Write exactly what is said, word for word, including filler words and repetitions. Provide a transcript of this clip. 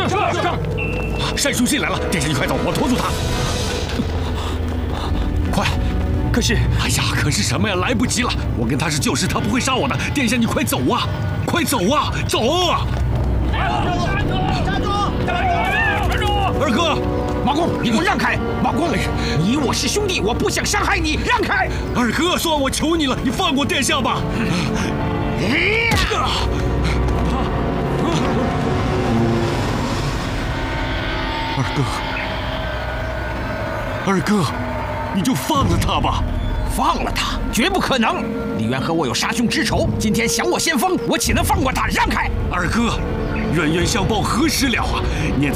上上上！单书信来了，殿下你快走，我拖住他。快！可是，哎呀，可是什么呀？来不及了！我跟他是旧识，他不会杀我的。殿下你快走啊！快走啊！走啊！ 站住！站住！站住！ 二哥， 马公，你给我让开！马公，你我是兄弟，我不想伤害你，让开！ 二哥，算我求你了，你放过殿下吧！二哥，二哥，你就放了他吧。 放了他，绝不可能！李渊和我有杀兄之仇，今天想我先锋，我岂能放过他？让开！ 二哥，冤冤相报何时了啊？念在